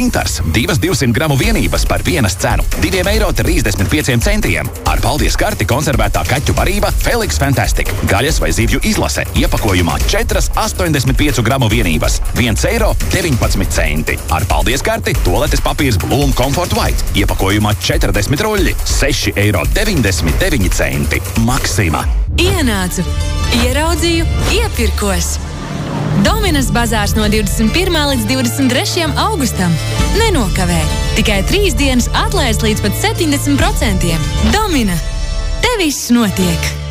Intars 2 200 gramu vienības par vienas cenu – 2,35 €. Ar paldies karti konservētā kaķu barība Felix Fantastic. Gaļas vai zivju izlase iepakojumā 4 85 gramu vienības – 1,19 €. Ar paldies karti tualetes papīrs Bloom Comfort White iepakojumā 40 ruļļi – 6,99 €. Maksima. Ienācu, ieraudzīju, iepirkos. Dominas bazārs no 21. līdz 23. augustam. Nenokavē. Tikai 3 dienas atlaides līdz pat 70%. Domina. Te viss notiek.